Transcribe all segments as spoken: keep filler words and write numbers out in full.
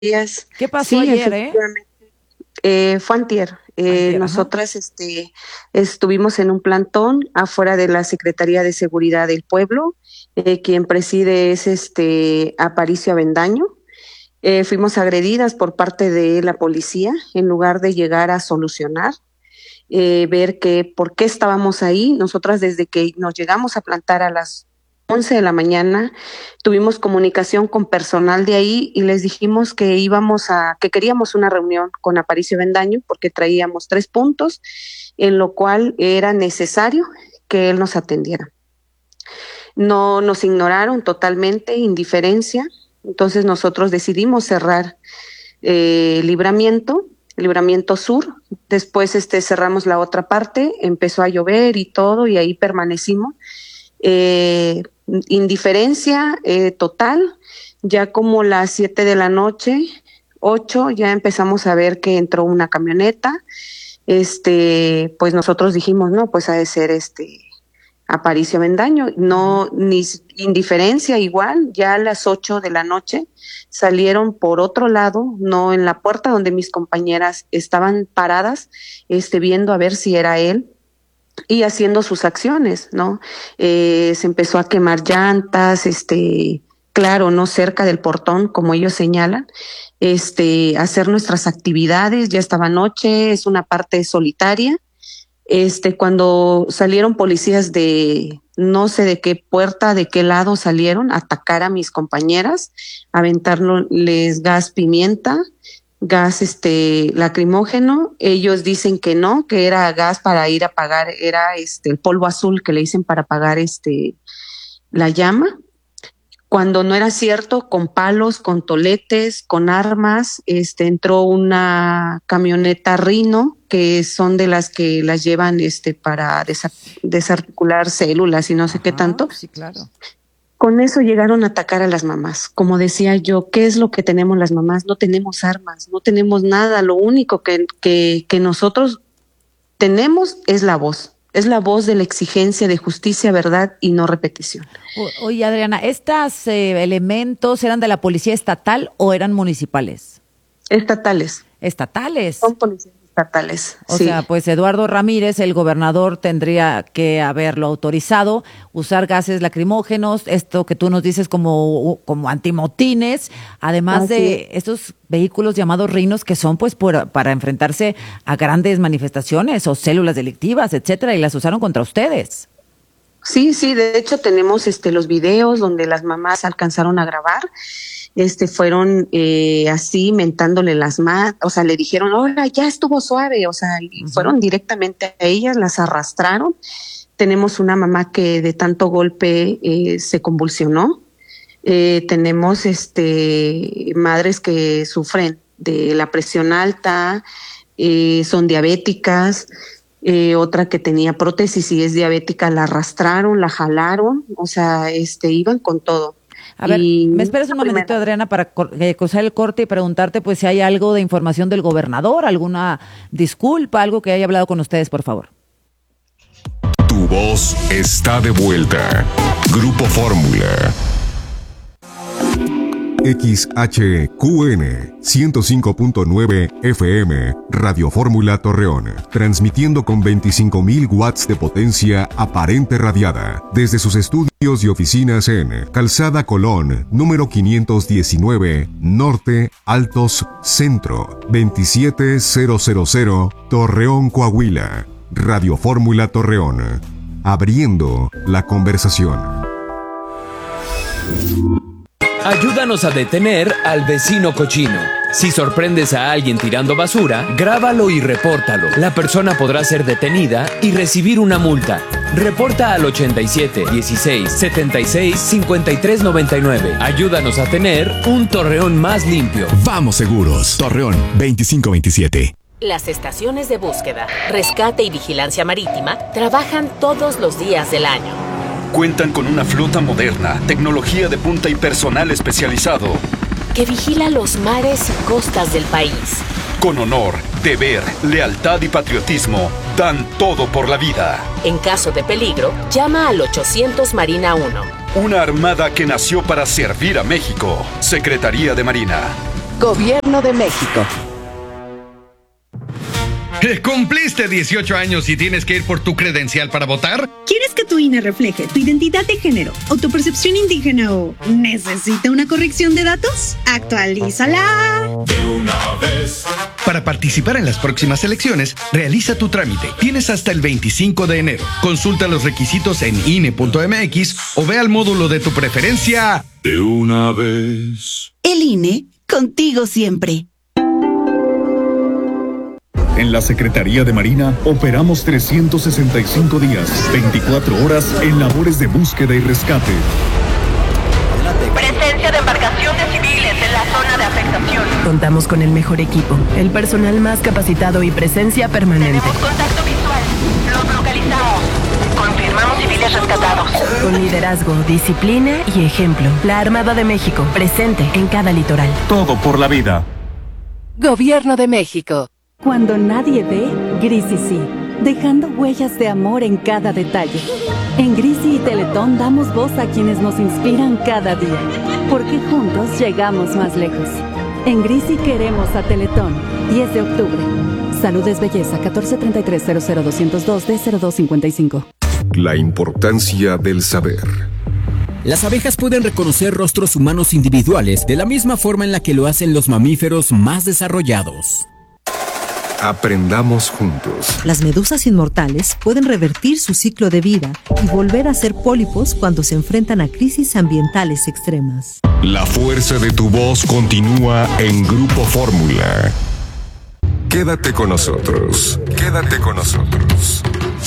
días. ¿Qué pasó Sí, ayer, eh? efectivamente. Eh, fue antier. Eh, Antier, ajá. nosotras este, estuvimos en un plantón afuera de la Secretaría de Seguridad del Pueblo. Eh, quien preside es este Aparicio Avendaño. Eh, fuimos agredidas por parte de la policía en lugar de llegar a solucionar, eh, ver que por qué estábamos ahí. Nosotras desde que nos llegamos a plantar a las once de la mañana, tuvimos comunicación con personal de ahí y les dijimos que íbamos a, que queríamos una reunión con Aparicio Bendaño porque traíamos tres puntos en lo cual era necesario que él nos atendiera. No nos ignoraron totalmente, indiferencia. Entonces nosotros decidimos cerrar eh, Libramiento, Libramiento Sur. Después este, cerramos la otra parte, empezó a llover y todo, y ahí permanecimos. Eh, indiferencia eh, total, ya como las siete de la noche, ocho, ya empezamos a ver que entró una camioneta. Este, pues nosotros dijimos, no, pues ha de ser este Aparicio Avendaño, no, ni indiferencia igual, ya a las ocho de la noche salieron por otro lado, no en la puerta donde mis compañeras estaban paradas, este, viendo a ver si era él y haciendo sus acciones, ¿no? Eh, se empezó a quemar llantas, este, claro, no cerca del portón, como ellos señalan, este, hacer nuestras actividades, ya estaba noche, es una parte solitaria. Este, cuando salieron policías de no sé de qué puerta, de qué lado salieron, a atacar a mis compañeras, aventarles gas pimienta, gas este lacrimógeno. Ellos dicen que no, que era gas para ir a apagar, era este el polvo azul que le dicen para apagar este la llama. Cuando no era cierto, con palos, con toletes, con armas, este, entró una camioneta Rino, que son de las que las llevan este, para desa- desarticular células y no sé Ajá, qué tanto. sí, claro. Con eso llegaron a atacar a las mamás. Como decía yo, ¿qué es lo que tenemos las mamás? No tenemos armas, no tenemos nada. Lo único que, que, que nosotros tenemos es la voz. Es la voz de la exigencia de justicia, verdad y no repetición. O- oye, Adriana, ¿estos eh, elementos eran de la policía estatal o eran municipales? Estatales. Estatales. Son policías estatales. O sí. sea, pues Eduardo Ramírez, el gobernador, tendría que haberlo autorizado, usar gases lacrimógenos, esto que tú nos dices como, como antimotines, además Así de estos vehículos llamados rinos que son pues por- para enfrentarse a grandes manifestaciones o células delictivas, etcétera, y las usaron contra ustedes. Sí, sí, de hecho tenemos este los videos donde las mamás alcanzaron a grabar, este fueron eh, así mentándole las manos, o sea, le dijeron, "Ahora ya estuvo suave", o sea, y Ujú. fueron directamente a ellas, las arrastraron. Tenemos una mamá que de tanto golpe eh, se convulsionó. Eh, tenemos este madres que sufren de la presión alta, eh, son diabéticas. Eh, otra que tenía prótesis y es diabética, la arrastraron, la jalaron, o sea, este, iban con todo. A ver, Y ¿me esperas un momentito, primera, Adriana, para cor- eh, cruzar el corte y preguntarte pues si hay algo de información del gobernador, alguna disculpa, algo que haya hablado con ustedes, por favor? Tu voz está de vuelta. Grupo Fórmula. X H Q N ciento cinco punto nueve F M, Radio Fórmula Torreón, transmitiendo con veinticinco mil watts de potencia aparente radiada, desde sus estudios y oficinas en Calzada Colón, número quinientos diecinueve, Norte, Altos, Centro, veintisiete mil, Torreón, Coahuila. Radio Fórmula Torreón, abriendo la conversación. Ayúdanos a detener al vecino cochino. Si sorprendes a alguien tirando basura, grábalo y repórtalo. La persona podrá ser detenida y recibir una multa. Reporta al ochenta y siete, dieciséis, setenta y seis, cincuenta y tres noventa y nueve. Ayúdanos a tener un Torreón más limpio. Vamos seguros. Torreón veinticinco veintisiete. Las estaciones de búsqueda, rescate y vigilancia marítima trabajan todos los días del año. Cuentan con una flota moderna, tecnología de punta y personal especializado. Que vigila los mares y costas del país. Con honor, deber, lealtad y patriotismo, dan todo por la vida. En caso de peligro, llama al ochocientos Marina uno. Una armada que nació para servir a México. Secretaría de Marina. Gobierno de México. ¿Cumpliste dieciocho años y tienes que ir por tu credencial para votar? ¿Quieres que tu I N E refleje tu identidad de género, autopercepción indígena o necesita una corrección de datos? ¡Actualízala! De una vez. Para participar en las próximas elecciones, realiza tu trámite. Tienes hasta el veinticinco de enero. Consulta los requisitos en I N E punto M X o ve al módulo de tu preferencia. De una vez. El I N E, contigo siempre. En la Secretaría de Marina operamos trescientos sesenta y cinco días, veinticuatro horas en labores de búsqueda y rescate. Presencia de embarcaciones civiles en la zona de afectación. Contamos con el mejor equipo, el personal más capacitado y presencia permanente. Tenemos contacto visual. Los localizamos. Confirmamos civiles rescatados. Con liderazgo, disciplina y ejemplo. La Armada de México, presente en cada litoral. Todo por la vida. Gobierno de México. Cuando nadie ve, Grisi sí, dejando huellas de amor en cada detalle. En Grisi y Teletón damos voz a quienes nos inspiran cada día, porque juntos llegamos más lejos. En Grisi queremos a Teletón, diez de octubre. Salud es belleza, catorce treinta y tres cero cero doscientos dos D cero dos cincuenta y cinco. La importancia del saber. Las abejas pueden reconocer rostros humanos individuales de la misma forma en la que lo hacen los mamíferos más desarrollados. Aprendamos juntos. Las medusas inmortales pueden revertir su ciclo de vida y volver a ser pólipos cuando se enfrentan a crisis ambientales extremas. La fuerza de tu voz continúa en Grupo Fórmula. Quédate con nosotros. Quédate con nosotros.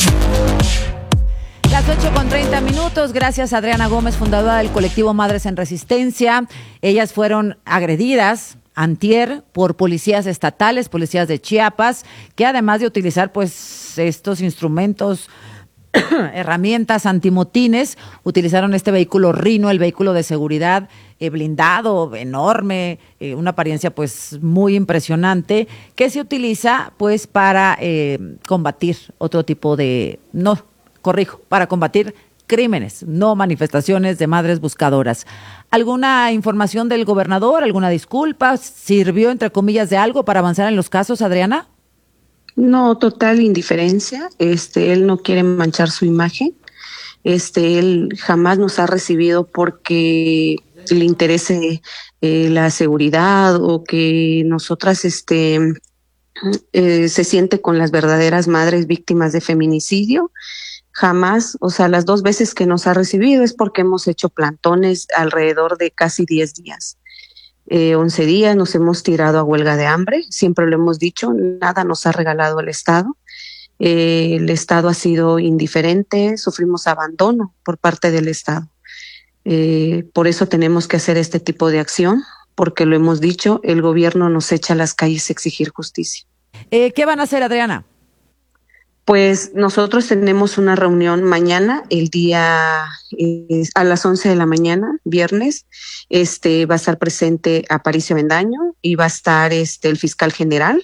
Las ocho con treinta minutos, gracias a Adriana Gómez, fundadora del colectivo Madres en Resistencia. Ellas fueron agredidas antier por policías estatales, policías de Chiapas, que además de utilizar pues estos instrumentos, herramientas antimotines, utilizaron este vehículo Rino, el vehículo de seguridad eh, blindado, enorme, eh, una apariencia pues muy impresionante, que se utiliza pues para eh, combatir otro tipo de, no, corrijo, para combatir crímenes, no manifestaciones de madres buscadoras. ¿Alguna información del gobernador? ¿Alguna disculpa? ¿Sirvió, entre comillas, de algo para avanzar en los casos, Adriana? No, total indiferencia. Este, él no quiere manchar su imagen. Este, él jamás nos ha recibido porque le interese eh, la seguridad o que nosotras, este, eh, se siente con las verdaderas madres víctimas de feminicidio. Jamás, o sea, las dos veces que nos ha recibido es porque hemos hecho plantones alrededor de casi diez días. Eh, once días nos hemos tirado a huelga de hambre, siempre lo hemos dicho, nada nos ha regalado el Estado. Eh, el Estado ha sido indiferente, sufrimos abandono por parte del Estado. Eh, por eso tenemos que hacer este tipo de acción, porque lo hemos dicho, el gobierno nos echa a las calles a exigir justicia. Eh, ¿Qué van a hacer, Adriana? Pues nosotros tenemos una reunión mañana, el día eh, a las once de la mañana, viernes. Este va a estar presente Aparicio Avendaño y va a estar este el fiscal general.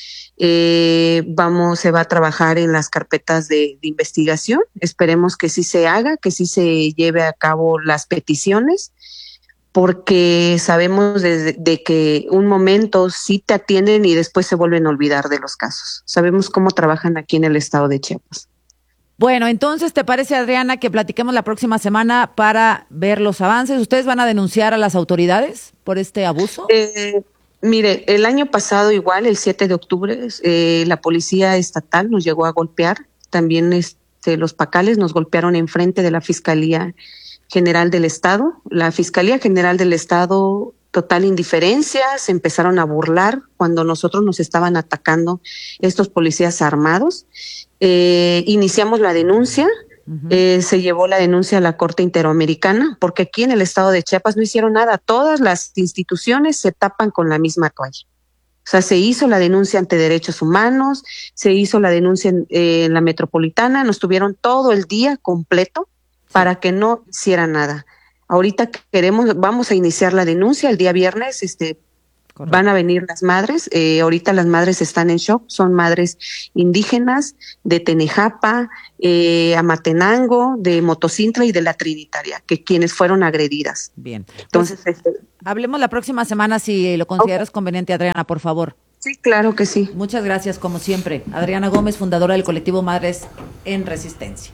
Eh, vamos, se va a trabajar en las carpetas de, de investigación. Esperemos que sí se haga, que sí se lleve a cabo las peticiones, porque sabemos de, de que un momento sí te atienden y después se vuelven a olvidar de los casos. Sabemos cómo trabajan aquí en el estado de Chiapas. Bueno, entonces, ¿te parece, Adriana, que platiquemos la próxima semana para ver los avances? ¿Ustedes van a denunciar a las autoridades por este abuso? Eh, mire, el año pasado igual, el siete de octubre, eh, la policía estatal nos llegó a golpear. También este, los pacales nos golpearon enfrente de la Fiscalía General del Estado. La Fiscalía General del Estado, total indiferencia, se empezaron a burlar cuando nosotros nos estaban atacando estos policías armados. Eh, iniciamos la denuncia, uh-huh. eh, se llevó la denuncia a la Corte Interamericana, porque aquí en el estado de Chiapas no hicieron nada. Todas las instituciones se tapan con la misma toalla. O sea, se hizo la denuncia ante Derechos Humanos, se hizo la denuncia en, eh, en la Metropolitana, nos tuvieron todo el día completo para que no hiciera nada. Ahorita queremos, vamos a iniciar la denuncia el día viernes, este, Correcto. Van a venir las madres, eh, ahorita las madres están en shock, son madres indígenas de Tenejapa, eh, Amatenango, de Motocintla y de la Trinitaria, que quienes fueron agredidas. Bien. Entonces, pues, este, hablemos la próxima semana si lo consideras okay. conveniente, Adriana, por favor. Sí, claro que sí. Muchas gracias, como siempre. Adriana Gómez, fundadora del colectivo Madres en Resistencia.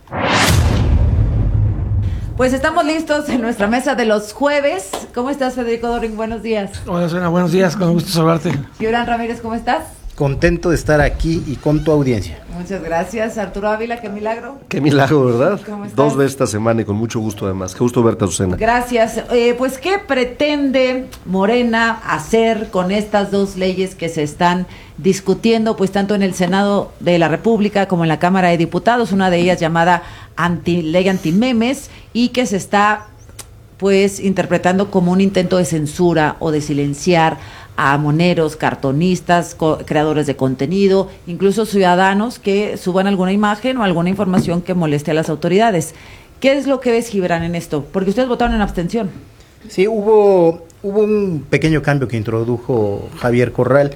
Pues estamos listos en nuestra mesa de los jueves. ¿Cómo estás, Federico Doring? Buenos días. Hola, Susana, buenos días, con gusto saludarte. Gibran Ramírez, ¿cómo estás? Contento de estar aquí y con tu audiencia. Muchas gracias. Arturo Ávila, qué milagro. Qué milagro, ¿verdad? ¿Cómo estás? Dos veces esta semana y con mucho gusto además. Qué gusto verte, Susana. Gracias. Eh, pues, ¿qué pretende Morena hacer con estas dos leyes que se están discutiendo, pues tanto en el Senado de la República como en la Cámara de Diputados? Una de ellas llamada anti, ley antimemes y que se está pues interpretando como un intento de censura o de silenciar a moneros, cartonistas, co- creadores de contenido, incluso ciudadanos que suban alguna imagen o alguna información que moleste a las autoridades. ¿Qué es lo que ves, Gibran, en esto? Porque ustedes votaron en abstención. Sí, hubo, hubo un pequeño cambio que introdujo Javier Corral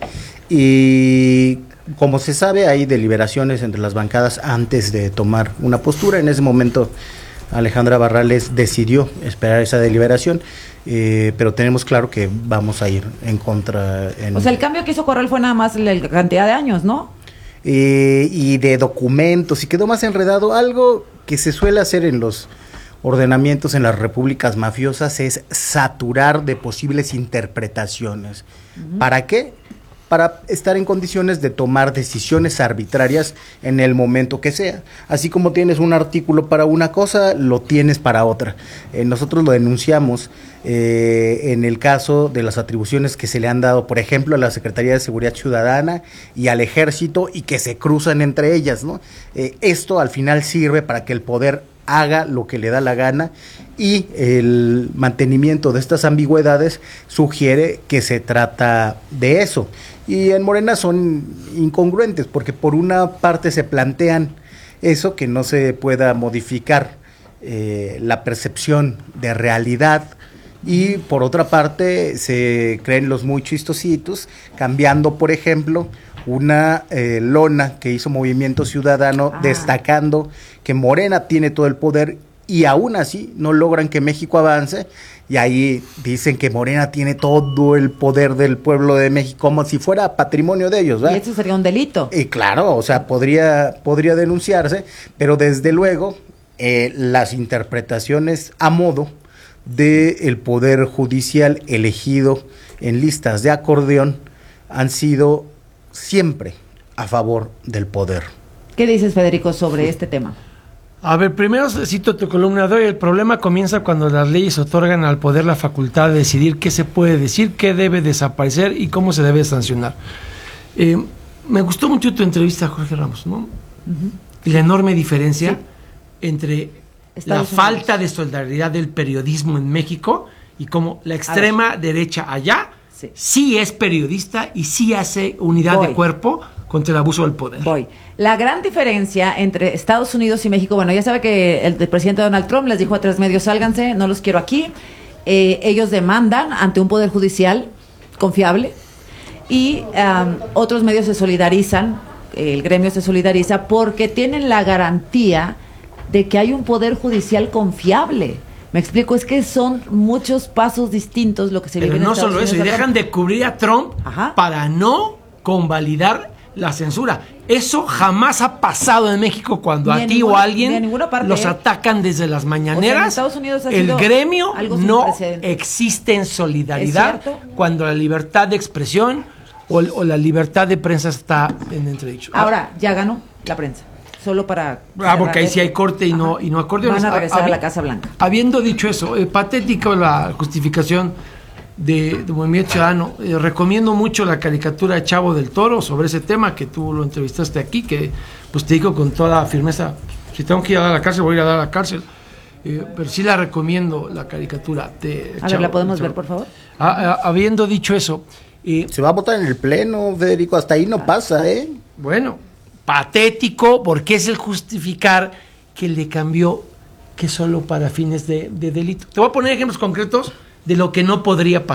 y, como se sabe, hay deliberaciones entre las bancadas antes de tomar una postura. En ese momento Alejandra Barrales decidió esperar esa deliberación, eh, pero tenemos claro que vamos a ir en contra. En, o sea, el cambio que hizo Corral fue nada más la cantidad de años, ¿no? Eh, y de documentos, y quedó más enredado. Algo que se suele hacer en los ordenamientos en las repúblicas mafiosas es saturar de posibles interpretaciones. Uh-huh. ¿Para qué? Para estar en condiciones de tomar decisiones arbitrarias en el momento que sea. Así como tienes un artículo para una cosa, lo tienes para otra. Eh, nosotros lo denunciamos eh, en el caso de las atribuciones que se le han dado, por ejemplo, a la Secretaría de Seguridad Ciudadana y al Ejército, y que se cruzan entre ellas, ¿no? Eh, esto al final sirve para que el poder haga lo que le da la gana, y el mantenimiento de estas ambigüedades sugiere que se trata de eso. Y en Morena son incongruentes, porque por una parte se plantean eso, que no se pueda modificar eh, la percepción de realidad, y por otra parte se creen los muy chistositos, cambiando, por ejemplo, una eh, lona que hizo Movimiento Ciudadano, ah. destacando que Morena tiene todo el poder y aún así no logran que México avance, y ahí dicen que Morena tiene todo el poder del pueblo de México como si fuera patrimonio de ellos, ¿verdad? Y eso sería un delito. Y claro, o sea, podría, podría denunciarse, pero desde luego eh, las interpretaciones a modo del poder judicial elegido en listas de acordeón han sido siempre a favor del poder. ¿Qué dices, Federico, sobre este tema? A ver, primero cito tu columna de hoy. El problema comienza cuando las leyes otorgan al poder la facultad de decidir qué se puede decir, qué debe desaparecer y cómo se debe sancionar. Eh, me gustó mucho tu entrevista a Jorge Ramos, ¿no? Uh-huh. La enorme diferencia sí. entre Estados la Unidos. Falta de solidaridad del periodismo en México y cómo la extrema derecha allá sí. sí es periodista y sí hace unidad Voy. de cuerpo contra el abuso del poder. Voy. La gran diferencia entre Estados Unidos y México, bueno, ya sabe que el, el presidente Donald Trump les dijo a tres medios, sálganse, no los quiero aquí. Eh, ellos demandan ante un poder judicial confiable y um, otros medios se solidarizan, el gremio se solidariza porque tienen la garantía de que hay un poder judicial confiable. Me explico, es que son muchos pasos distintos lo que se vive en Estados Unidos. Pero no solo eso, y dejan de cubrir a Trump Ajá. para no convalidar la censura. Eso jamás ha pasado en México cuando ni a ti ninguna, o a alguien parte, los atacan desde las mañaneras. O sea, en Estados Unidos ha sido el gremio no existe en solidaridad cuando la libertad de expresión o, o la libertad de prensa está en entredicho. Ahora, ya ganó la prensa. Solo para... Ah, porque ahí sí hay corte y no, y no acordeones. Van a regresar Hab- a la Casa Blanca. Habiendo dicho eso, eh, patética la justificación de, de Movimiento Ciudadano. Eh, recomiendo mucho la caricatura de Chavo del Toro sobre ese tema, que tú lo entrevistaste aquí, que pues te digo con toda firmeza, si tengo que ir a dar a la cárcel, voy a ir a dar a la cárcel. Eh, pero sí la recomiendo, la caricatura de A Chavo ver, ¿la podemos del ver, por favor? Ah, ah, habiendo dicho eso... Eh, Se va a votar en el pleno, Federico, hasta ahí no pasa, ¿eh? Bueno... patético, porque es el justificar que le cambió que solo para fines de, de delito. Te voy a poner ejemplos concretos de lo que no podría pasar.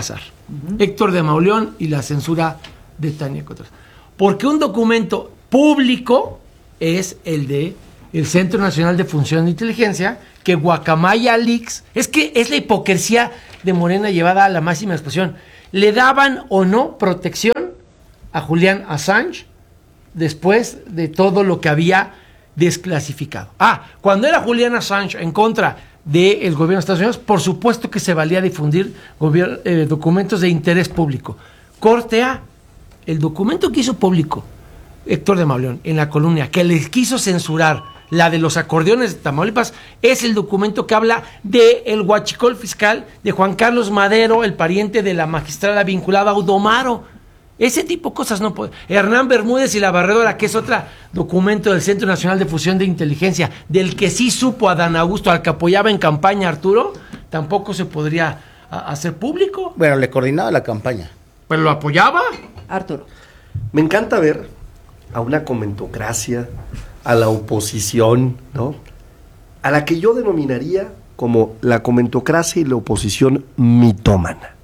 uh-huh. Héctor de Mauleón y la censura de Tania Contreras. Porque un documento público es el de el Centro Nacional de Función de Inteligencia, que Guacamaya Leaks, es que es la hipocresía de Morena llevada a la máxima expresión. ¿Le daban o no protección a Julian Assange después de todo lo que había desclasificado? Ah, cuando era Julian Assange en contra del gobierno de Estados Unidos, por supuesto que se valía difundir gobier- eh, documentos de interés público. Corte A, el documento que hizo público Héctor de Mauleón en la columna, que les quiso censurar, la de los acordeones de Tamaulipas, es el documento que habla del huachicol fiscal de Juan Carlos Madero, el pariente de la magistrada vinculada a Udomaro. Ese tipo de cosas no puede. Hernán Bermúdez y la Barredora, que es otro documento del Centro Nacional de Fusión de Inteligencia, del que sí supo Adán Augusto, al que apoyaba en campaña Arturo, tampoco se podría a, hacer público. Bueno, le coordinaba la campaña. ¿Pero lo apoyaba? Arturo. Me encanta ver a una comentocracia, a la oposición, ¿no? A la que yo denominaría como la comentocracia y la oposición mitómana.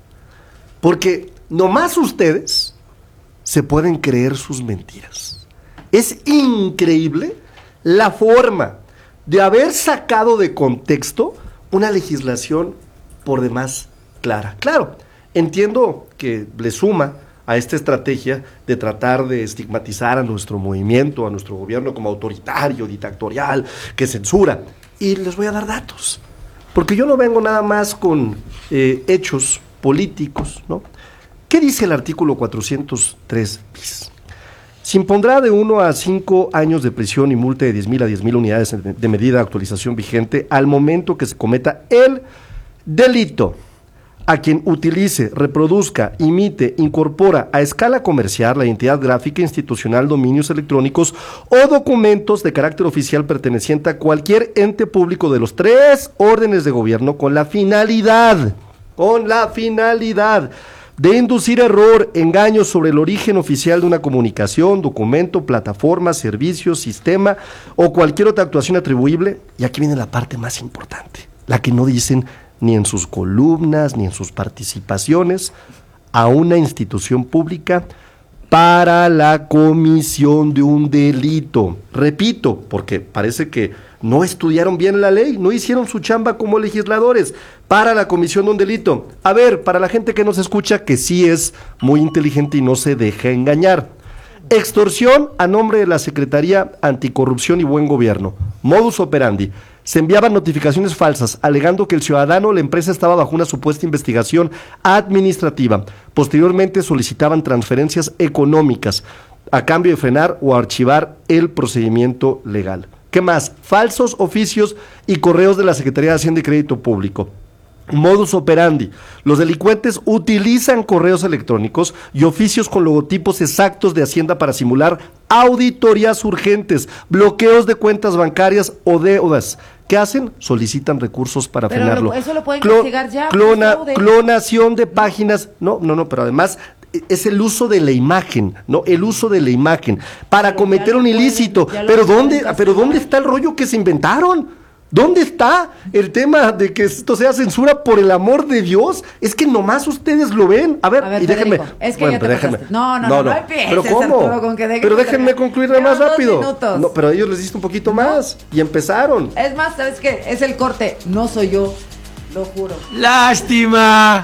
Porque nomás ustedes se pueden creer sus mentiras. Es increíble la forma de haber sacado de contexto una legislación por demás clara. Claro, entiendo que le suma a esta estrategia de tratar de estigmatizar a nuestro movimiento, a nuestro gobierno como autoritario, dictatorial, que censura. Y les voy a dar datos, porque yo no vengo nada más con eh, hechos políticos, ¿no? ¿Qué dice el artículo cuatrocientos tres bis? Se impondrá de uno a cinco años de prisión y multa de diez mil a diez mil unidades de medida de actualización vigente al momento que se cometa el delito. A quien utilice, reproduzca, imite, incorpora a escala comercial la identidad gráfica, institucional, dominios electrónicos o documentos de carácter oficial perteneciente a cualquier ente público de los tres órdenes de gobierno con la finalidad, con la finalidad de inducir error, engaño sobre el origen oficial de una comunicación, documento, plataforma, servicio, sistema o cualquier otra actuación atribuible. Y aquí viene la parte más importante, la que no dicen ni en sus columnas, ni en sus participaciones, a una institución pública para la comisión de un delito. Repito, porque parece que no estudiaron bien la ley, no hicieron su chamba como legisladores, para la comisión de un delito. A ver, para la gente que nos escucha, que sí es muy inteligente y no se deja engañar. Extorsión a nombre de la Secretaría Anticorrupción y Buen Gobierno. Modus operandi. Se enviaban notificaciones falsas, alegando que el ciudadano o la empresa estaba bajo una supuesta investigación administrativa. Posteriormente solicitaban transferencias económicas a cambio de frenar o archivar el procedimiento legal. ¿Qué más? Falsos oficios y correos de la Secretaría de Hacienda y Crédito Público. Modus operandi. Los delincuentes utilizan correos electrónicos y oficios con logotipos exactos de Hacienda para simular auditorías urgentes, bloqueos de cuentas bancarias o deudas. ¿Qué hacen? Solicitan recursos para pero Lo, frenarlo. eso lo pueden Clo- investigar ya. Clona, clonación de páginas. No, no, no, pero además es el uso de la imagen, ¿no? El uso de la imagen para pero cometer un ilícito. Pueden, pero ¿dónde, pero ¿dónde está el rollo que se inventaron? ¿Dónde está el tema de que esto sea censura, por el amor de Dios? Es que nomás ustedes lo ven. A ver, a ver y déjenme. Es que bueno, ya te déjenme. No, no, no, no, no empieces, pero ¿cómo? Arturo, con que de pero déjenme concluir más rápido. Minutos. No, pero a ellos les diste un poquito no. más y empezaron. Es más, ¿sabes qué? Es el corte. No soy yo, lo juro. ¡Lástima!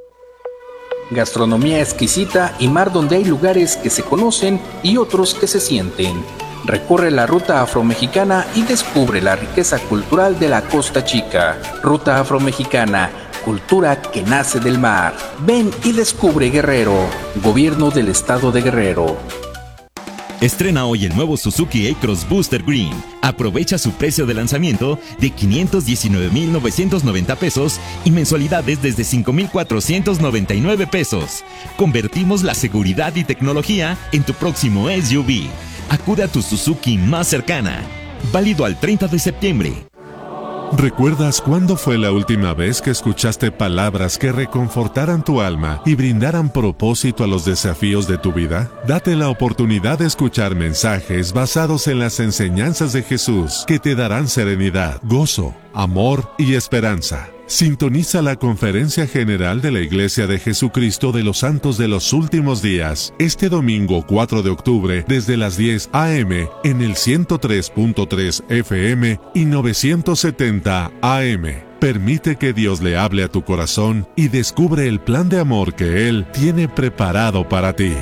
Gastronomía exquisita y mar donde hay lugares que se conocen y otros que se sienten. Recorre la ruta afromexicana y descubre la riqueza cultural de la Costa Chica. Ruta afromexicana, cultura que nace del mar. Ven y descubre Guerrero. Gobierno del Estado de Guerrero. Estrena hoy el nuevo Suzuki A-Cross Booster Green. Aprovecha su precio de lanzamiento de quinientos diecinueve mil novecientos noventa pesos y mensualidades desde cinco mil cuatrocientos noventa y nueve pesos. Convertimos la seguridad y tecnología en tu próximo S U V. Acude a tu Suzuki más cercana. Válido al treinta de septiembre. ¿Recuerdas cuándo fue la última vez que escuchaste palabras que reconfortaran tu alma y brindaran propósito a los desafíos de tu vida? Date la oportunidad de escuchar mensajes basados en las enseñanzas de Jesús que te darán serenidad, gozo, amor y esperanza. Sintoniza la Conferencia General de la Iglesia de Jesucristo de los Santos de los Últimos Días, este domingo cuatro de octubre, desde las diez a eme, en el ciento tres punto tres efe eme y novecientos setenta a eme. Permite que Dios le hable a tu corazón y descubre el plan de amor que Él tiene preparado para ti.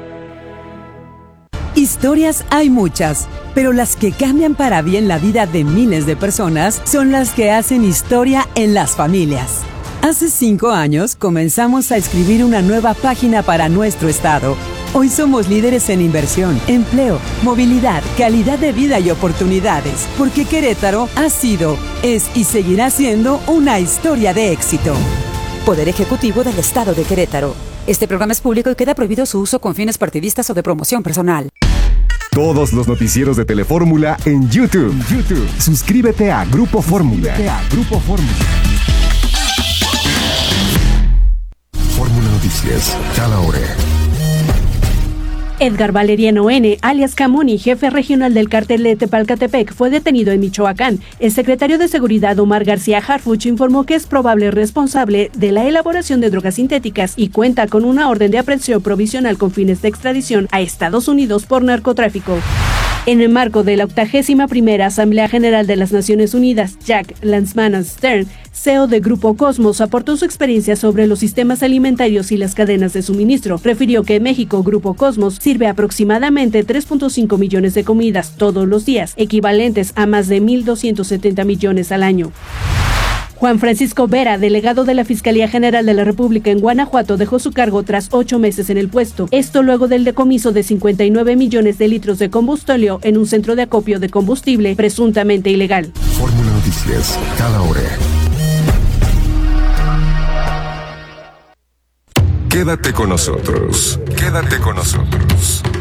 Historias hay muchas, pero las que cambian para bien la vida de miles de personas son las que hacen historia en las familias. Hace cinco años comenzamos a escribir una nueva página para nuestro estado. Hoy somos líderes en inversión, empleo, movilidad, calidad de vida y oportunidades, porque Querétaro ha sido, es y seguirá siendo una historia de éxito. Poder Ejecutivo del Estado de Querétaro. Este programa es público y queda prohibido su uso con fines partidistas o de promoción personal. Todos los noticieros de Telefórmula en YouTube. YouTube. Suscríbete a Grupo Fórmula. Suscríbete a Grupo Fórmula. Fórmula Noticias, cada hora. Edgar Valeriano N., alias Camoni, jefe regional del cártel de Tepalcatepec, fue detenido en Michoacán. El secretario de Seguridad, Omar García Harfuch, informó que es probable responsable de la elaboración de drogas sintéticas y cuenta con una orden de aprehensión provisional con fines de extradición a Estados Unidos por narcotráfico. En el marco de la octagésima primera Asamblea General de las Naciones Unidas, Jack Lanzmann-Stern, C E O de Grupo Cosmos, aportó su experiencia sobre los sistemas alimentarios y las cadenas de suministro. Refirió que en México, Grupo Cosmos sirve aproximadamente tres punto cinco millones de comidas todos los días, equivalentes a más de mil doscientos setenta millones al año. Juan Francisco Vera, delegado de la Fiscalía General de la República en Guanajuato, dejó su cargo tras ocho meses en el puesto. Esto luego del decomiso de cincuenta y nueve millones de litros de combustóleo en un centro de acopio de combustible presuntamente ilegal. Fórmula Noticias, cada hora. Quédate con nosotros. Quédate con nosotros.